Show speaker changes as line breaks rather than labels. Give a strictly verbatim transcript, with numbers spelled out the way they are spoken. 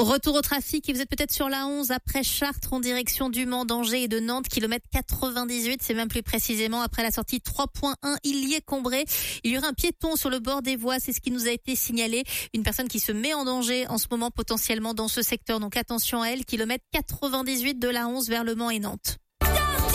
Retour au trafic et vous êtes peut-être sur la onze après Chartres en direction du Mans, d'Angers et de Nantes, kilomètre quatre-vingt-dix-huit, c'est même plus précisément après la sortie trois point un Illier-Combré. Il y aurait un piéton sur le bord des voies, c'est ce qui nous a été signalé. Une personne qui se met en danger en ce moment potentiellement dans ce secteur, donc attention à elle, kilomètre quatre-vingt-dix-huit de la onze vers Le Mans et Nantes.